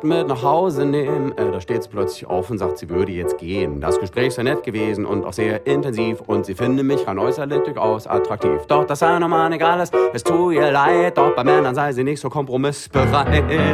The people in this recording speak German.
mit nach Hause nehmen. Da steht sie plötzlich auf und sagt, sie würde jetzt gehen. Das Gespräch sei nett gewesen und auch sehr intensiv und sie finde mich rein äußerlich durchaus attraktiv. Doch das sei normal egal ist, es tut ihr leid, doch bei Männern sei sie nicht so kompromissbereit.